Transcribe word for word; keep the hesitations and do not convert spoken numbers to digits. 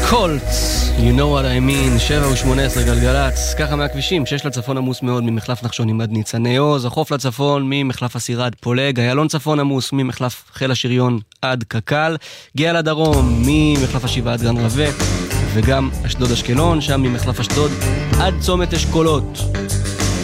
קולטס, you know what I mean, שבע ושמונה עשרה גלגלץ, ככה מהכבישים, שש לצפון עמוס מאוד ממחלף נחשונים עד ניצני עוז, החוף לצפון ממחלף הסירה עד פולג, איילון צפון עמוס ממחלף חיל השריון עד קקל, גאה לדרום ממחלף השבעה עד גן רווה, וגם אשדוד אשקלון, שם ממחלף אשדוד עד צומת אשכולות.